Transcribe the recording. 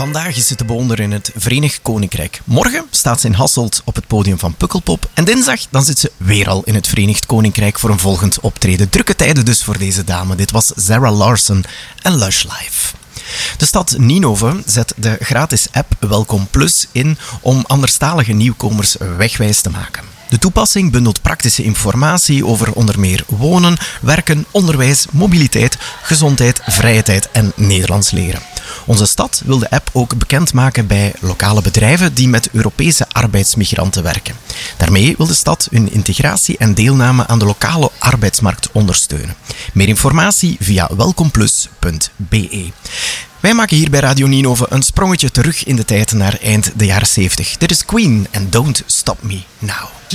Vandaag is het te bewonderen in het Verenigd Koninkrijk. Morgen staat ze in Hasselt op het podium van Pukkelpop. En dinsdag dan zit ze weer al in het Verenigd Koninkrijk voor een volgend optreden. Drukke tijden dus voor deze dame. Dit was Zara Larsson en Lush Life. De stad Ninove zet de gratis app Welkom Plus in om anderstalige nieuwkomers wegwijs te maken. De toepassing bundelt praktische informatie over onder meer wonen, werken, onderwijs, mobiliteit, gezondheid, vrije tijd en Nederlands leren. Onze stad wil de app ook bekendmaken bij lokale bedrijven die met Europese arbeidsmigranten werken. Daarmee wil de stad hun integratie en deelname aan de lokale arbeidsmarkt ondersteunen. Meer informatie via welkomplus.be. Wij maken hier bij Radio Ninove een sprongetje terug in de tijd naar eind de jaren 70. Dit is Queen en Don't Stop Me Now.